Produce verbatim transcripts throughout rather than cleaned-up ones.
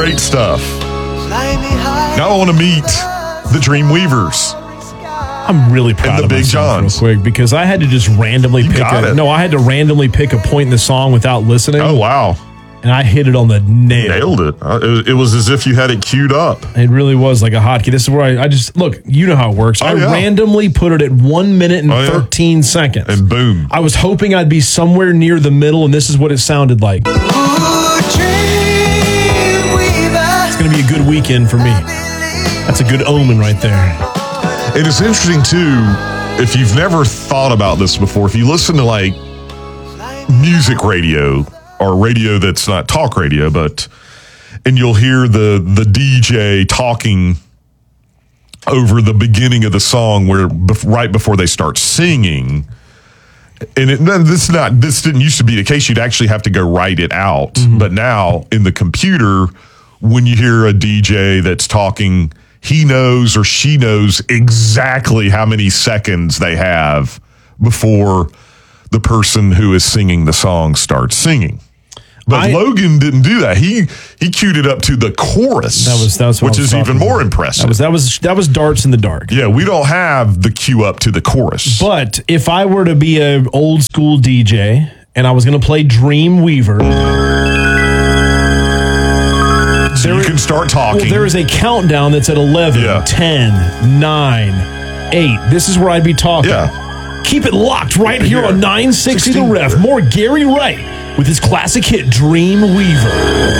great stuff. Now I want to meet the Dreamweavers. I'm really proud and the of Big myself Johns. real quick because I had to just randomly You pick got a, it. no, I had to randomly pick a point in the song without listening. Oh, wow. And I hit it on the nail. Nailed it. Uh, it. It was as if you had it queued up. It really was like a hotkey. This is where I, I just, look, you know how it works. Oh, I yeah. randomly put it at one minute and Oh, yeah. thirteen seconds. And boom. I was hoping I'd be somewhere near the middle, and this is what it sounded like. It's going to be a good weekend for me. That's a good omen right there. And it's interesting, too, if you've never thought about this before, if you listen to like music radio or radio that's not talk radio, but and you'll hear the the D J talking over the beginning of the song where bef- right before they start singing. And it, no, this is not this didn't used to be the case. You'd actually have to go write it out. Mm-hmm. But now in the computer, when you hear a D J that's talking, he knows or she knows exactly how many seconds they have before the person who is singing the song starts singing. But I, Logan didn't do that. He he queued it up to the chorus, that was, that was which is even more about. impressive. That was that was that was darts in the dark. Yeah, we don't have the cue up to the chorus. But if I were to be an old school D J and I was going to play Dreamweaver, so there, you can start talking. Well, there is a countdown that's at eleven, Yeah. ten, nine, eight. This is where I'd be talking. Yeah. Keep it locked right here, Here. on nine sixty The sixteen. Ref. More Gary Wright with his classic hit, Dreamweaver.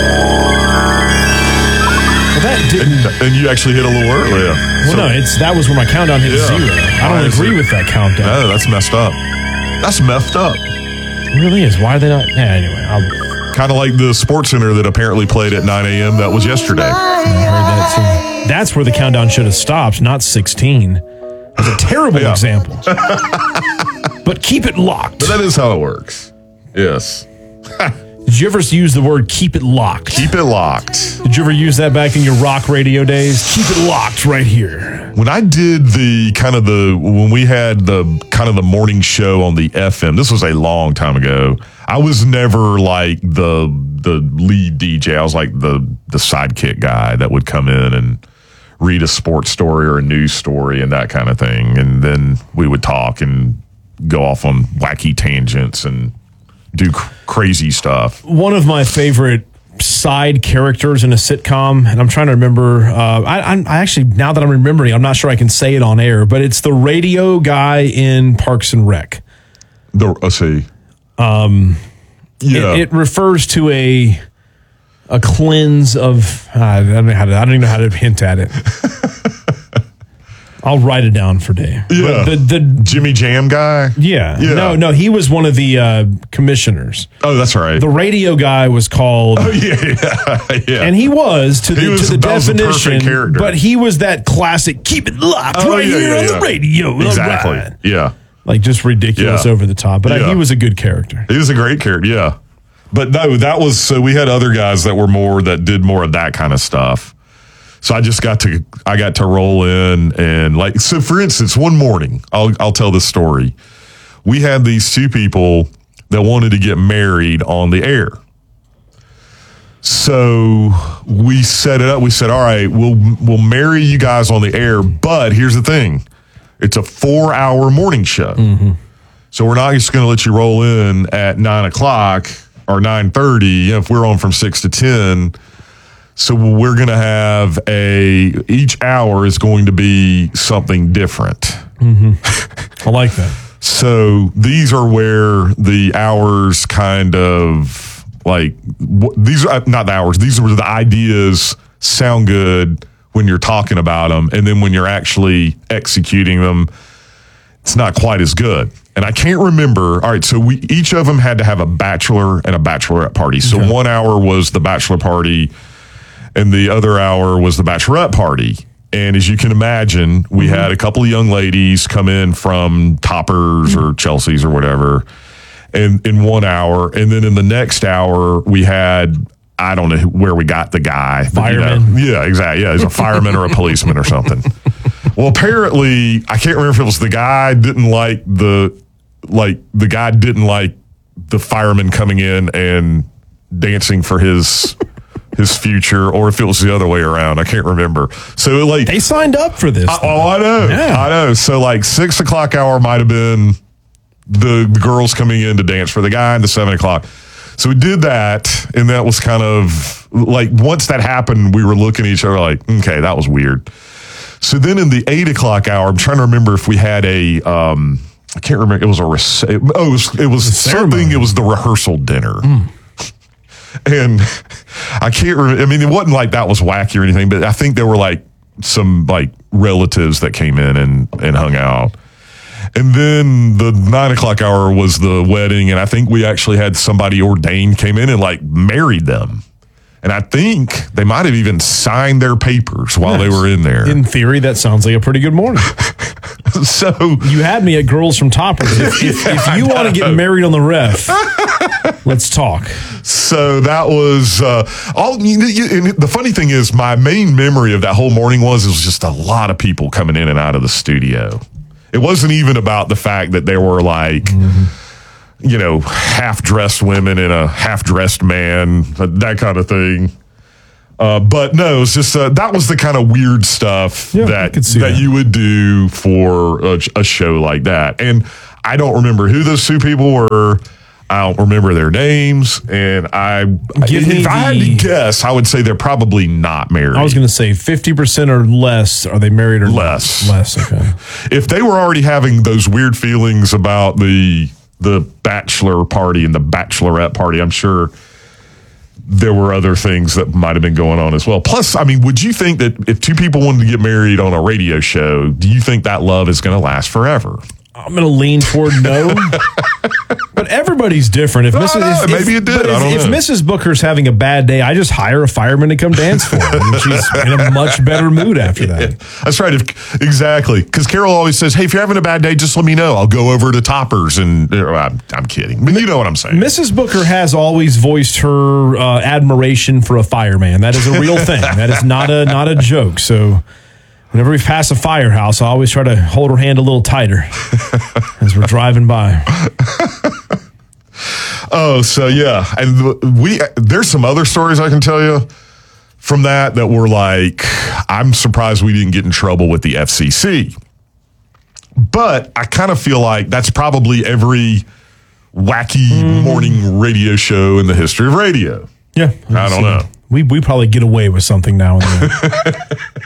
Well, that didn't... And, and you actually hit a little early. Yeah. Well, So- no, it's that was where my countdown hit Yeah. zero. I Why don't is agree it- with that countdown. No, that's messed up. That's messed up. It really is. Why are they not... Yeah, anyway, I'll... Kind of like the Sports Center that apparently played at nine a.m. That was yesterday. I heard that too. That's where the countdown should have stopped, not sixteen. That's a terrible Yeah. example. But keep it locked. But that is how it works. Yes. Did you ever use the word keep it locked? Keep it locked. Did you ever use that back in your rock radio days? Keep it locked right here. When I did the kind of the, when we had the kind of the morning show on the F M, this was a long time ago. I was never like the the lead D J. I was like the the sidekick guy that would come in and read a sports story or a news story and that kind of thing. And then we would talk and go off on wacky tangents and do cr- crazy stuff. One of my favorite side characters in a sitcom, and I'm trying to remember. Uh, I, I, I actually, now that I'm remembering, I'm not sure I can say it on air, but it's the radio guy in Parks and Rec. The, let's see. Um, yeah. It, it refers to a a cleanse of. Uh, I don't know how to. I don't even know how to hint at it. I'll write it down for Dave. Yeah. But the the Jimmy Jam guy? Yeah. Yeah. No, no, he was one of the uh, commissioners. Oh, that's right. The radio guy was called. Oh, yeah, yeah, yeah. And he was to the, He was- to the that was the perfect definition, character. but he was that classic, keep it locked Oh, right yeah, here yeah, on yeah. the radio. Exactly. All right. Yeah. Like just ridiculous Yeah. over the top. But uh, Yeah. he was a good character. He was a great character, yeah. But no, that was, so we had other guys that were more, that did more of that kind of stuff. So I just got to, I got to roll in and like, so for instance, one morning, I'll, I'll tell this story. We had these two people that wanted to get married on the air. So we set it up. We said, all right, we'll, we'll marry you guys on the air, but here's the thing. It's a four hour morning show. Mm-hmm. So we're not just going to let you roll in at nine o'clock or nine thirty if we're on from six to ten. So we're going to have a, each hour is going to be something different. Mm-hmm. I like that. So these are where the hours kind of like, wh- these are not the hours, these are the ideas sound good when you're talking about them. And then when you're actually executing them, it's not quite as good. And I can't remember. All right, so we each of them had to have a bachelor and a bachelorette party. So Okay. one hour was the bachelor party, and the other hour was the bachelorette party. And as you can imagine, we Mm-hmm. had a couple of young ladies come in from Toppers or Chelsea's or whatever, and in one hour. And then in the next hour, we had, I don't know where we got the guy. but, you know, Fireman. yeah, exactly. Yeah, he's a fireman or a policeman or something. Well, apparently, I can't remember if it was the guy didn't like the, like the guy didn't like the fireman coming in and dancing for his his future, or if it was the other way around. I can't remember. So like they signed up for this. I, oh, I know. Yeah. I know. So like six o'clock hour might have been the, the girls coming in to dance for the guy, and the seven o'clock. So we did that, and that was kind of like once that happened, we were looking at each other like, okay, that was weird. So then in the eight o'clock hour, I'm trying to remember if we had a, um, I can't remember, it was a, rec- oh, it was, it was something, it was the rehearsal dinner. Mm. And I can't remember, I mean, it wasn't like that was wacky or anything, but I think there were like some like relatives that came in and, and hung out. And then the nine o'clock hour was the wedding, and I think we actually had somebody ordained came in and like married them. And I think they might have even signed their papers while nice. They were in there. In theory, that sounds like a pretty good morning. So you had me at Girls from Toppers. If, if, yeah, if you want to get married on the ref, let's talk. So that was uh, all. You, you, and the funny thing is, my main memory of that whole morning was it was just a lot of people coming in and out of the studio. It wasn't even about the fact that there were like. Mm-hmm. you know, half-dressed women and a half-dressed man, that kind of thing. Uh, but no, it's just uh, that was the kind of weird stuff yeah, that that, that you would do for a, a show like that. And I don't remember who those two people were. I don't remember their names. And I, Give if me I had the, to guess, I would say they're probably not married. I was going to say fifty percent or less. Are they married or less? Not? Less. Okay. If they were already having those weird feelings about the the bachelor party and the bachelorette party, I'm sure there were other things that might have been going on as well. Plus, I mean, would you think that if two people wanted to get married on a radio show, do you think that love is going to last forever? I'm going to lean toward no. But everybody's different. If no, Missus No, if, maybe it did. But I don't if, know. if Missus Booker's having a bad day, I just hire a fireman to come dance for her. And she's in a much better mood after that. Yeah, that's right. If, exactly. Because Carol always says, hey, if you're having a bad day, just let me know. I'll go over to Toppers. And uh, I'm, I'm kidding. But you know what I'm saying. Missus Booker has always voiced her uh, admiration for a fireman. That is a real thing. That is not a not a joke. So whenever we pass a firehouse, I always try to hold her hand a little tighter as we're driving by. Oh, so yeah. And we there's some other stories I can tell you from that that were like, I'm surprised we didn't get in trouble with the F C C. But I kind of feel like that's probably every wacky mm. morning radio show in the history of radio. Yeah. I don't know. We we probably get away with something now and then.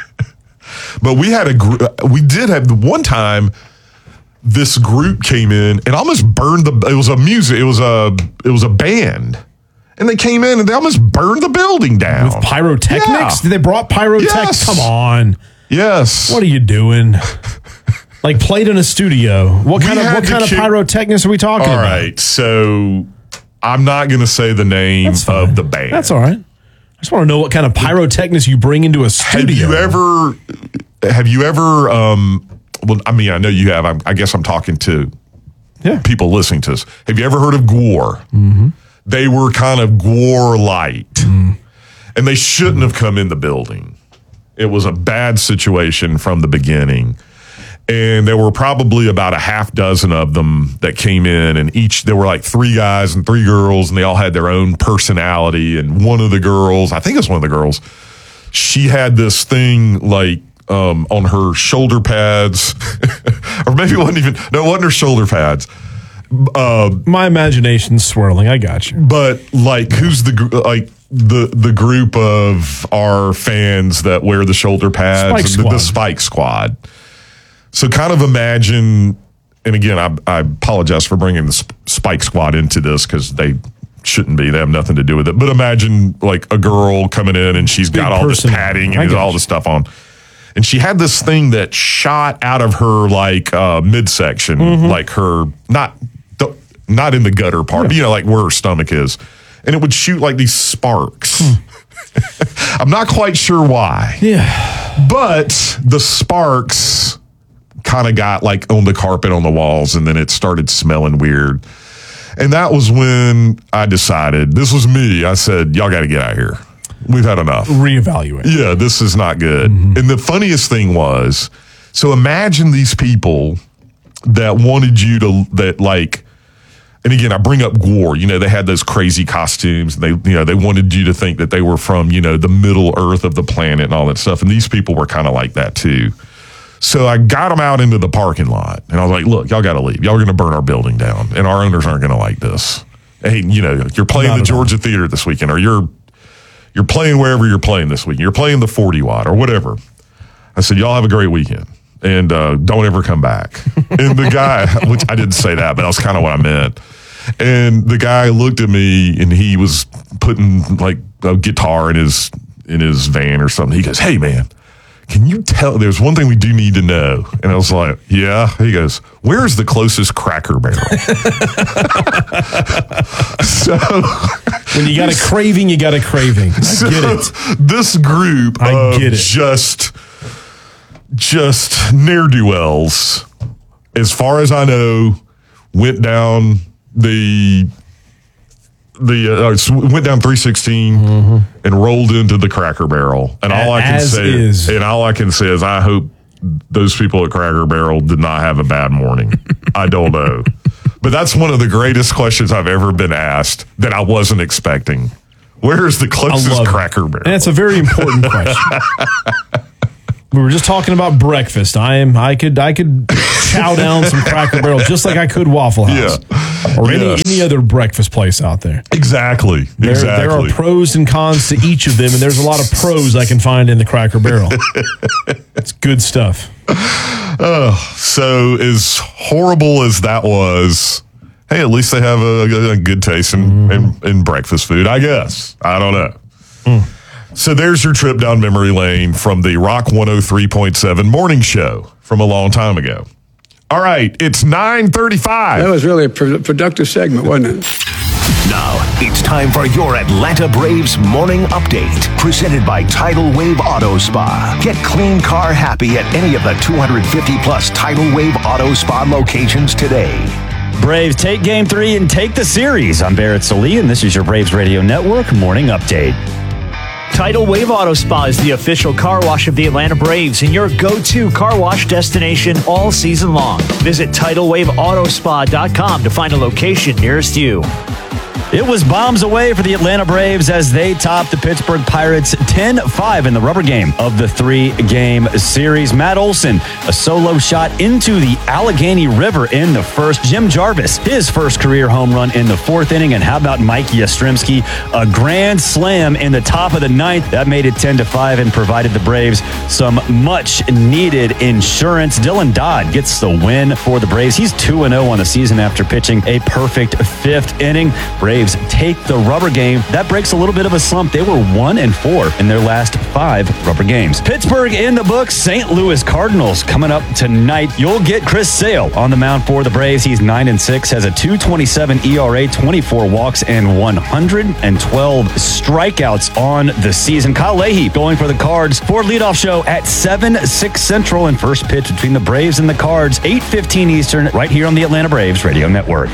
But we had a gr- we did have the one time this group came in and almost burned the it was a music it was a it was a band, and they came in and they almost burned the building down with pyrotechnics. Yeah. They brought pyrotechnics. Yes. Come on. Yes. What are you doing? Like played in a studio. What We kind of had what to kind of keep- pyrotechnics are we talking All about? right, so I'm not going to say the name That's fine. of the band. That's all right. I just want to know what kind of pyrotechnics you bring into a studio. Have you ever? Have you ever? Um, well, I mean, I know you have. I'm, I guess I'm talking to yeah. people listening to us. Have you ever heard of Gwar? Mm-hmm. They were kind of Gwar light, mm. and they shouldn't have come in the building. It was a bad situation from the beginning. And there were probably about a half dozen of them that came in, and each, there were like three guys and three girls, and they all had their own personality. And one of the girls, I think it's one of the girls, she had this thing like um, on her shoulder pads, or maybe it wasn't even, no, it wasn't her shoulder pads. Uh, My imagination's swirling. I got you. But like, who's the, gr- like, the the group of our fans that wear the shoulder pads? Spike the, the Spike Squad. So kind of imagine, and again, I, I apologize for bringing the Sp- Spike Squad into this because they shouldn't be. They have nothing to do with it. But imagine like a girl coming in and she's Big got all person. this padding I and got all you. this stuff on. And she had this thing that shot out of her like uh, midsection, Mm-hmm. like her, not, not in the gutter part, Yeah. but you know, like where her stomach is. And it would shoot like these sparks. Hmm. I'm not quite sure why. Yeah. But the sparks kind of got like on the carpet on the walls, and then it started smelling weird. And that was when I decided, this was me. I said, y'all got to get out of here. We've had enough. Reevaluate. Yeah, this is not good. Mm-hmm. And the funniest thing was, so imagine these people that wanted you to, that like, and again, I bring up Gwar. You know, they had those crazy costumes. They, you know, they wanted you to think that they were from, you know, the middle earth of the planet and all that stuff. And these people were kind of like that too. So I got them out into the parking lot, and I was like, look, y'all got to leave. Y'all are going to burn our building down, and our owners aren't going to like this. Hey, you know, you're playing Not the Georgia all. Theater this weekend, or you're you're playing wherever you're playing this weekend. You're playing the forty watt or whatever. I said, y'all have a great weekend, and uh, don't ever come back. And the guy, which I didn't say that, but that was kind of what I meant. And the guy looked at me, and he was putting like a guitar in his in his van or something. He goes, hey, man, can you tell, there's one thing we do need to know. And I was like, yeah. He goes, where's the closest Cracker Barrel? So when you got a craving, you got a craving. I so get it. This group I of get it. just, just ne'er-do-wells, as far as I know, went down the the uh, went down three sixteen mm-hmm. and rolled into the Cracker Barrel. And all I can As say is. and all I can say is I hope those people at Cracker Barrel did not have a bad morning. I don't know. But that's one of the greatest questions I've ever been asked that I wasn't expecting. Where is the closest Cracker Barrel? And it's a very important question. We were just talking about breakfast. I am. I could. I could chow down some Cracker Barrel just like I could Waffle House, yeah. or any yes. any other breakfast place out there. Exactly. There, exactly. there are pros and cons to each of them, and there's a lot of pros I can find in the Cracker Barrel. It's good stuff. Uh, so as horrible as that was, hey, at least they have a, a good taste in, mm-hmm. in, in breakfast food, I guess. I don't know. Mm. So there's your trip down memory lane from the Rock one oh three point seven morning show from a long time ago. All right, it's nine thirty-five. That was really a pro- productive segment, wasn't it? Now, it's time for your Atlanta Braves morning update, presented by Tidal Wave Auto Spa. Get clean car happy at any of the two hundred fifty plus Tidal Wave Auto Spa locations today. Braves take game three and take the series. I'm Barrett Salee, and this is your Braves Radio Network morning update. Tidal Wave Auto Spa is the official car wash of the Atlanta Braves and your go-to car wash destination all season long. Visit tidal wave auto spa dot com to find a location nearest you. It was bombs away for the Atlanta Braves as they topped the Pittsburgh Pirates ten five in the rubber game of the three-game series. Matt Olson, a solo shot into the Allegheny River in the first. Jim Jarvis, his first career home run in the fourth inning. And how about Mike Yastrzemski, a grand slam in the top of the ninth. That made it ten to five and provided the Braves some much-needed insurance. Dylan Dodd gets the win for the Braves. He's two and oh on the season after pitching a perfect fifth inning. Braves take the rubber game. That breaks a little bit of a slump. They were one and four in their last five rubber games. Pittsburgh in the books. Saint Louis Cardinals coming up tonight. You'll get Chris Sale on the mound for the Braves. He's nine and six, has a two twenty-seven E R A, twenty-four walks, and one hundred twelve strikeouts on the season. Kyle Leahy going for the Cards for leadoff show at seven, six Central, and first pitch between the Braves and the Cards, eight fifteen Eastern, right here on the Atlanta Braves Radio Network.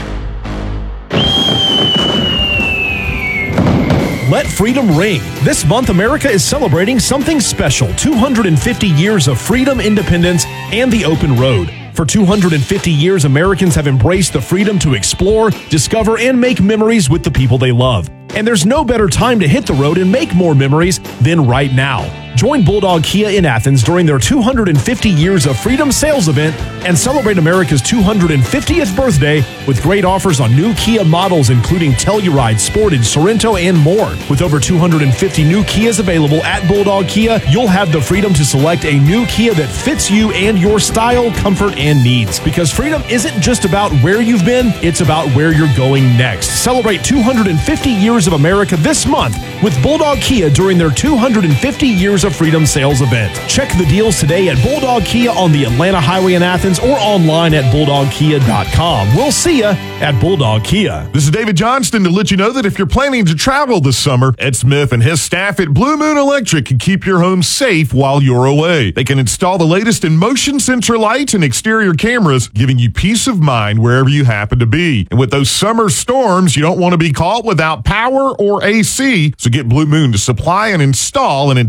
Let freedom ring. This month, America is celebrating something special. two hundred fifty years of freedom, independence, and the open road. For two hundred fifty years, Americans have embraced the freedom to explore, discover, and make memories with the people they love. And there's no better time to hit the road and make more memories than right now. Join Bulldog Kia in Athens during their two hundred fifty years of freedom sales event and celebrate America's two hundred fiftieth birthday with great offers on new Kia models, including Telluride, Sportage, Sorento, and more. With over two hundred fifty new Kias available at Bulldog Kia, you'll have the freedom to select a new Kia that fits you and your style, comfort, and needs. Because freedom isn't just about where you've been, it's about where you're going next. Celebrate two hundred fifty years of America this month with Bulldog Kia during their two hundred fifty years of freedom sales event. Check the deals today at Bulldog Kia on the Atlanta Highway in Athens or online at bulldog kia dot com. We'll see you at Bulldog Kia. This is David Johnston to let you know that if you're planning to travel this summer, Ed Smith and his staff at Blue Moon Electric can keep your home safe while you're away. They can install the latest in motion sensor lights and exterior cameras, giving you peace of mind wherever you happen to be. And with those summer storms, you don't want to be caught without power or A C, so get Blue Moon to supply and install an entire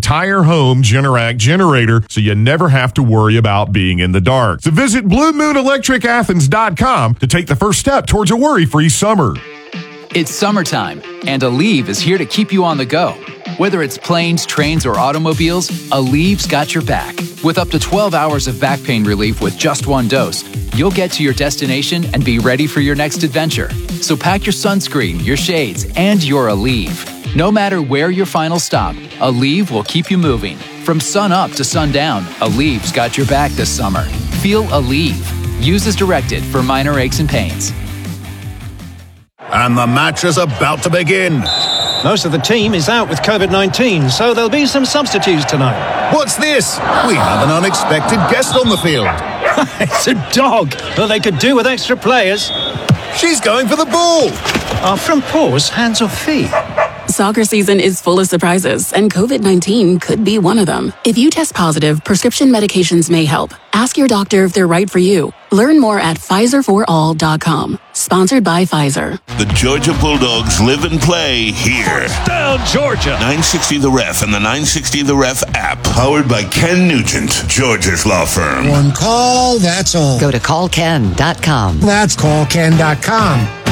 your home Generac generator so you never have to worry about being in the dark. So visit blue moon electric athens dot com to take the first step towards a worry-free summer. It's summertime, and Aleve is here to keep you on the go. Whether it's planes, trains, or automobiles, Aleve's got your back. With up to twelve hours of back pain relief with just one dose, you'll get to your destination and be ready for your next adventure. So pack your sunscreen, your shades, and your Aleve. No matter where your final stop, Aleve will keep you moving. From sun up to sundown, Aleve's got your back this summer. Feel Aleve. Use as directed for minor aches and pains. And the match is about to begin. Most of the team is out with covid nineteen, so there'll be some substitutes tonight. What's this? We have an unexpected guest on the field. It's a dog. Well, they could do with extra players. She's going for the ball. Are front paws hands or feet? Soccer season is full of surprises, and covid nineteen could be one of them. If you test positive, prescription medications may help. Ask your doctor if they're right for you. Learn more at Pfizer for all dot com. Sponsored by Pfizer. The Georgia Bulldogs live and play here. Down, Georgia. nine sixty The Ref and the nine sixty The Ref app. Powered by Ken Nugent, Georgia's law firm. One call, that's all. Go to call ken dot com. That's call ken dot com.